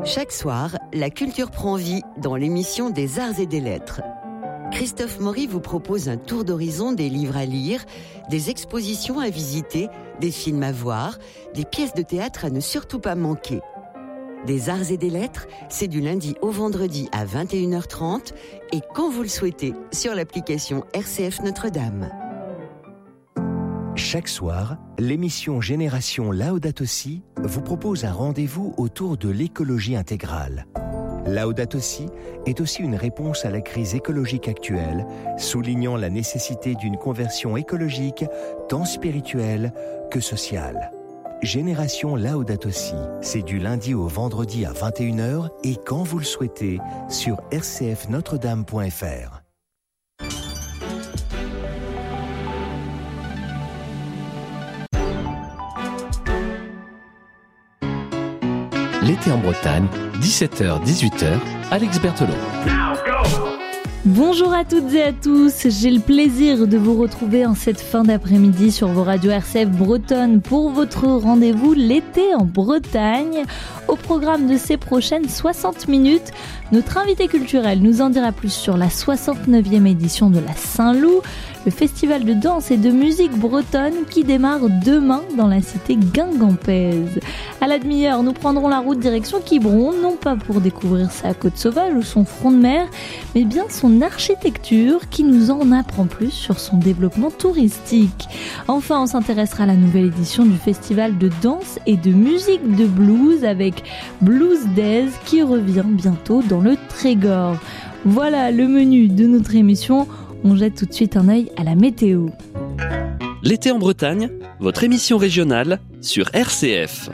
Chaque soir, la culture prend vie dans l'émission des Arts et des Lettres. Christophe Maury vous propose un tour d'horizon des livres à lire, des expositions à visiter, des films à voir, des pièces de théâtre à ne surtout pas manquer. Des Arts et des Lettres, c'est du lundi au vendredi à 21h30 et quand vous le souhaitez sur l'application RCF Notre-Dame. Chaque soir, l'émission Génération Laudato Si vous propose un rendez-vous autour de l'écologie intégrale. Laudato Si est aussi une réponse à la crise écologique actuelle, soulignant la nécessité d'une conversion écologique tant spirituelle que sociale. Génération Laudato Si, c'est du lundi au vendredi à 21h et quand vous le souhaitez sur rcfnotredame.fr. L'été en Bretagne, 17h-18h, Alex Berthelot. Bonjour à toutes et à tous, j'ai le plaisir de vous retrouver en cette fin d'après-midi sur vos radios RCF Bretonne pour votre rendez-vous l'été en Bretagne. Au programme de ces prochaines 60 minutes, notre invité culturel nous en dira plus sur la 69e édition de la Saint-Loup, le festival de danse et de musique bretonne qui démarre demain dans la cité guingampaise. À la demi-heure, nous prendrons la route direction Quiberon, non pas pour découvrir sa côte sauvage ou son front de mer, mais bien son architecture qui nous en apprend plus sur son développement touristique. Enfin, on s'intéressera à la nouvelle édition du festival de danse et de musique de blues avec Blues Days qui revient bientôt dans le Trégor. Voilà le menu de notre émission. On jette tout de suite un œil à la météo. L'été en Bretagne, votre émission régionale sur RCF.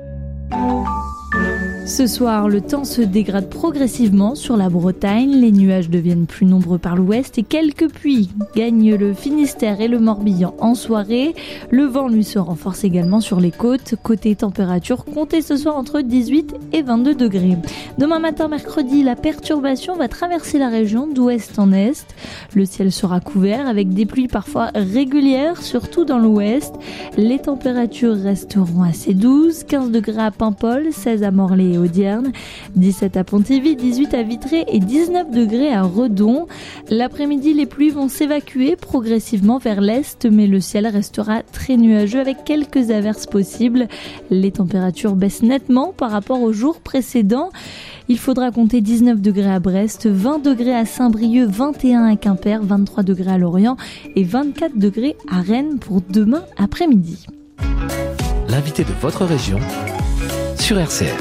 Ce soir, le temps se dégrade progressivement sur la Bretagne. Les nuages deviennent plus nombreux par l'ouest et quelques pluies gagnent le Finistère et le Morbihan en soirée. Le vent, lui, se renforce également sur les côtes. Côté température, comptez ce soir entre 18 et 22 degrés. Demain matin, mercredi, la perturbation va traverser la région d'ouest en est. Le ciel sera couvert avec des pluies parfois régulières, surtout dans l'ouest. Les températures resteront assez douces. 15 degrés à Paimpol, 16 à Morlaix et Audierne, 17 à Pontivy, 18 à Vitré et 19 degrés à Redon. L'après-midi, les pluies vont s'évacuer progressivement vers l'est, mais le ciel restera très nuageux avec quelques averses possibles. Les températures baissent nettement par rapport aux jours précédents. Il faudra compter 19 degrés à Brest, 20 degrés à Saint-Brieuc, 21 à Quimper, 23 degrés à Lorient et 24 degrés à Rennes pour demain après-midi. L'invité de votre région sur RCF.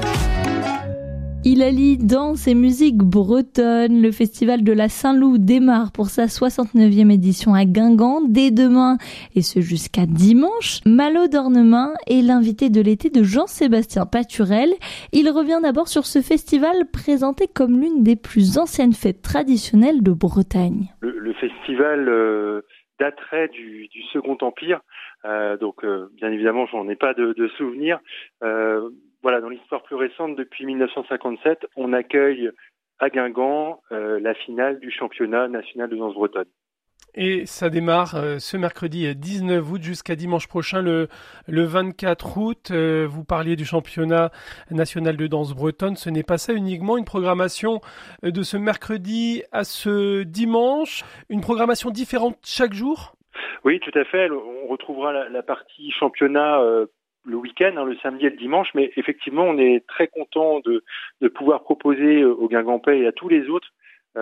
Il allie danse et musique bretonne. Le festival de la Saint-Loup démarre pour sa 69e édition à Guingamp dès demain et ce jusqu'à dimanche. Malo d'Ornemin est l'invité de l'été de Jean-Sébastien Paturel. Il revient d'abord sur ce festival présenté comme l'une des plus anciennes fêtes traditionnelles de Bretagne. Le festival daterait du Second Empire, donc bien évidemment j'en ai pas de souvenirs. Voilà, dans l'histoire plus récente, depuis 1957, on accueille à Guingamp la finale du championnat national de danse bretonne. Et ça démarre ce mercredi 19 août jusqu'à dimanche prochain, le 24 août. Vous parliez du championnat national de danse bretonne. Ce n'est pas ça uniquement, une programmation de ce mercredi à ce dimanche, une programmation différente chaque jour ? Oui, tout à fait. On retrouvera la partie championnat le week-end, le samedi et le dimanche, mais effectivement, on est très content de pouvoir proposer aux Guingampais et à tous les autres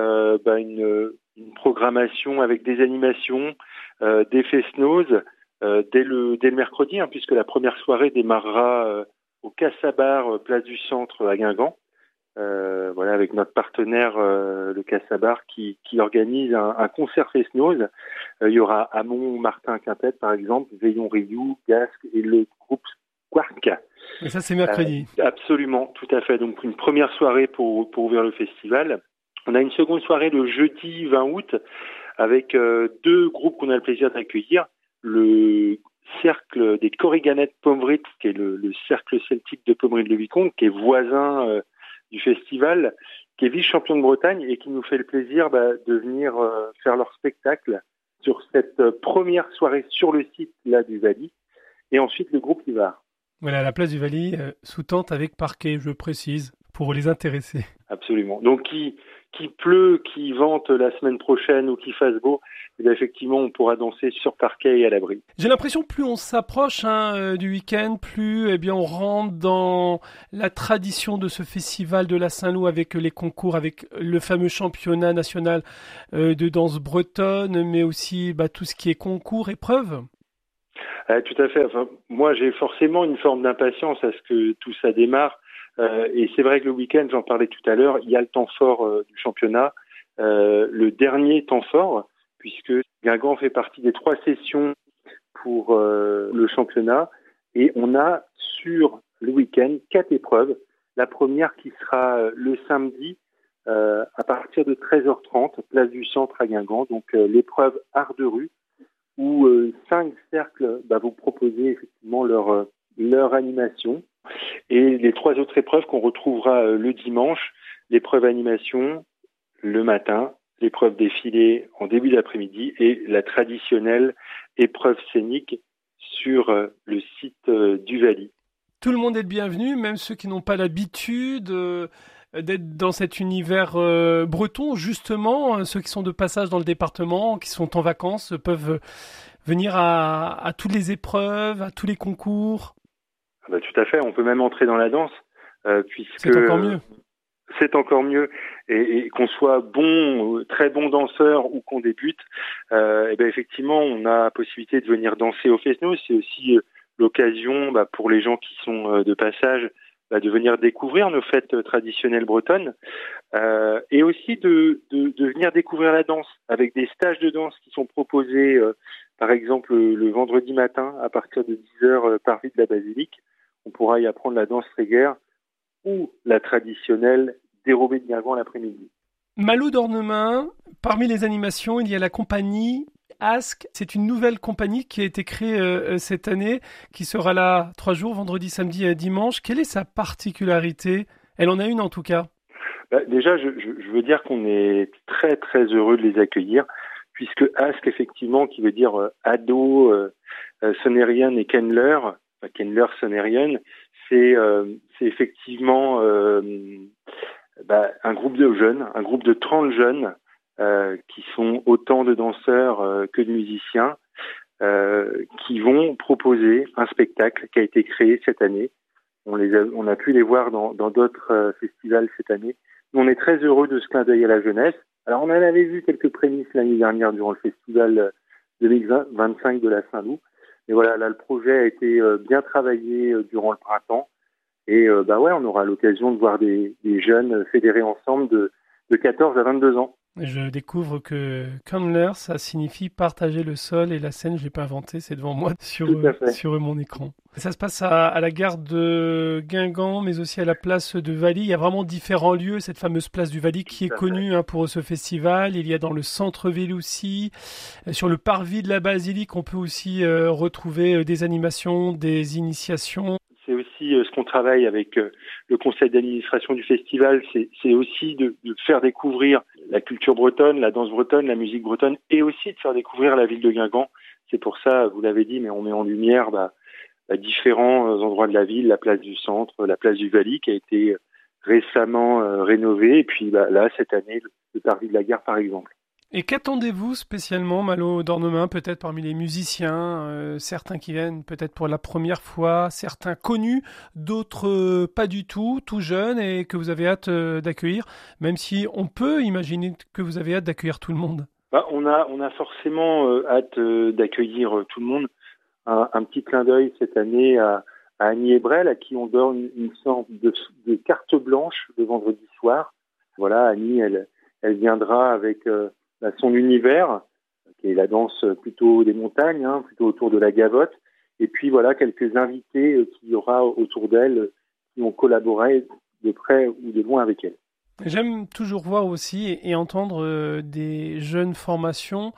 une programmation avec des animations, des fest-noz dès le mercredi, puisque la première soirée démarrera au Cassabar, place du Centre à Guingamp. Voilà, avec notre partenaire le Cassabar qui organise un concert fest-noz. Il y aura Amon, Martin Quintet par exemple, Veillon Rioux, Gasque et le groupe Quark. Et ça c'est mercredi. Absolument, tout à fait. Donc une première soirée pour ouvrir le festival. On a une seconde soirée le jeudi 20 août avec deux groupes qu'on a le plaisir d'accueillir. Le cercle des Corriganettes Pommerit, qui est le cercle celtique de Pommerit-le-Vicomte, qui est voisin du festival, qui est vice-champion de Bretagne et qui nous fait le plaisir de venir faire leur spectacle sur cette première soirée sur le site là du Valy. Et ensuite le groupe Ivar. Voilà, la place du Valy, sous tente avec parquet, je précise. pour les intéresser. Absolument. Donc qu'il pleut, qu'il vente la semaine prochaine ou qu'il fasse beau, eh bien, effectivement, on pourra danser sur parquet et à l'abri. J'ai l'impression que plus on s'approche du week-end, plus on rentre dans la tradition de ce festival de la Saint-Loup avec les concours, avec le fameux championnat national de danse bretonne, mais aussi tout ce qui est concours, épreuves. Tout à fait. Enfin, moi, j'ai forcément une forme d'impatience à ce que tout ça démarre. Et c'est vrai que le week-end, j'en parlais tout à l'heure, il y a le temps fort du championnat, le dernier temps fort, puisque Guingamp fait partie des 3 sessions pour le championnat. Et on a sur le week-end 4 épreuves. La première qui sera le samedi à partir de 13h30, place du Centre à Guingamp. Donc l'épreuve art de rue, où 5 cercles vous proposer effectivement leur animation. Et les 3 autres épreuves qu'on retrouvera le dimanche, l'épreuve animation le matin, l'épreuve défilé en début d'après-midi et la traditionnelle épreuve scénique sur le site du Valy. Tout le monde est le bienvenu, même ceux qui n'ont pas l'habitude d'être dans cet univers breton, justement, ceux qui sont de passage dans le département, qui sont en vacances, peuvent venir à toutes les épreuves, à tous les concours. Tout à fait, on peut même entrer dans la danse, puisque c'est encore mieux. C'est encore mieux, et qu'on soit très bon danseur ou qu'on débute, effectivement, on a la possibilité de venir danser au Fesneau. C'est aussi l'occasion pour les gens qui sont de passage de venir découvrir nos fêtes traditionnelles bretonnes, et aussi de venir découvrir la danse avec des stages de danse qui sont proposés, par exemple le vendredi matin à partir de 10h parvis de la Basilique. On pourra y apprendre la danse grégaire ou la traditionnelle dérobée de Guingamp l'après-midi. Malo d'Ornemin, parmi les animations, il y a la compagnie Ask. C'est une nouvelle compagnie qui a été créée cette année, qui sera là 3 jours, vendredi, samedi et dimanche. Quelle est sa particularité ? Elle en a une en tout cas. Déjà, je veux dire qu'on est très très heureux de les accueillir, puisque Ask, effectivement, qui veut dire ado, Sonerian et Kenler, Kenler Sonerian, c'est effectivement un groupe de jeunes, un groupe de 30 jeunes qui sont autant de danseurs que de musiciens, qui vont proposer un spectacle qui a été créé cette année. On a pu les voir dans d'autres festivals cette année. Nous, on est très heureux de ce clin d'œil à la jeunesse. Alors, on en avait vu quelques prémices l'année dernière durant le festival 2025 de la Saint-Loup. Mais voilà, là, le projet a été bien travaillé durant le printemps. Et on aura l'occasion de voir des jeunes fédérés ensemble de 14 à 22 ans. Je découvre que Candler, ça signifie partager le sol et la scène, je l'ai pas inventé, c'est devant moi sur mon écran. Ça se passe à la gare de Guingamp, mais aussi à la place de Valy. Il y a vraiment différents lieux, cette fameuse place du Valy qui est connue pour ce festival. Il y a dans le centre-ville aussi. Sur le parvis de la Basilique, on peut aussi retrouver des animations, des initiations. C'est aussi ce qu'on travaille avec le conseil d'administration du festival, c'est aussi de faire découvrir la culture bretonne, la danse bretonne, la musique bretonne, et aussi de faire découvrir la ville de Guingamp. C'est pour ça, vous l'avez dit, mais on met en lumière différents endroits de la ville, la place du Centre, la place du Valy, qui a été récemment rénovée, et puis là, cette année, le parvis de la Gare, par exemple. Et qu'attendez-vous spécialement, Malo d'Ornemin, peut-être parmi les musiciens, certains qui viennent peut-être pour la première fois, certains connus, d'autres pas du tout jeunes et que vous avez hâte d'accueillir, même si on peut imaginer que vous avez hâte d'accueillir tout le monde. On a forcément hâte d'accueillir tout le monde. Un petit clin d'œil cette année à Annie Ebrel, à qui on donne une sorte de carte blanche le vendredi soir. Voilà, Annie, elle viendra avec son univers, qui est la danse plutôt des montagnes, plutôt autour de la gavotte. Et puis voilà, quelques invités qu'il y aura autour d'elle qui ont collaboré de près ou de loin avec elle. J'aime toujours voir aussi et entendre des jeunes formations,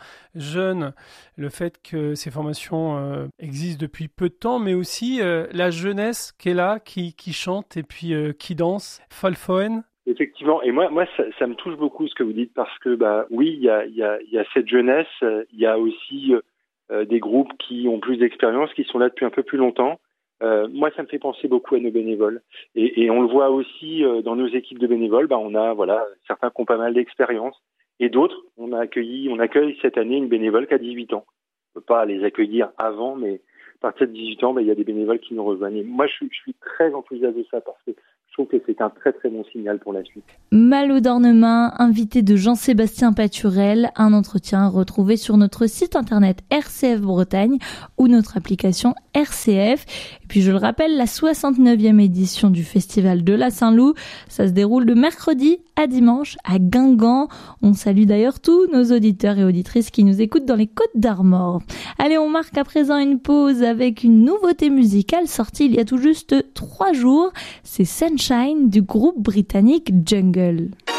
le fait que ces formations existent depuis peu de temps, mais aussi la jeunesse qui est là, qui chante et puis qui danse. Falfoen. Effectivement, et moi ça me touche beaucoup ce que vous dites, parce que oui, il y a cette jeunesse, il y a aussi des groupes qui ont plus d'expérience, qui sont là depuis un peu plus longtemps. Moi, ça me fait penser beaucoup à nos bénévoles. Et on le voit aussi dans nos équipes de bénévoles. On a certains qui ont pas mal d'expérience et d'autres. On accueille cette année une bénévole qui a 18 ans. On ne peut pas les accueillir avant, mais à partir de 18 ans, il y a des bénévoles qui nous rejoignent. Moi, je suis très enthousiaste de ça parce que je trouve que c'est un très très bon signal pour la suite. Malo d'Ornemain, invité de Jean-Sébastien Paturel, un entretien retrouvé sur notre site internet RCF Bretagne ou notre application RCF. Et puis je le rappelle, la 69e édition du Festival de la Saint-Loup, ça se déroule de mercredi à dimanche à Guingamp. On salue d'ailleurs tous nos auditeurs et auditrices qui nous écoutent dans les Côtes-d'Armor. Allez, on marque à présent une pause avec une nouveauté musicale sortie il y a tout juste 3 jours. C'est Sunshine du groupe britannique Jungle.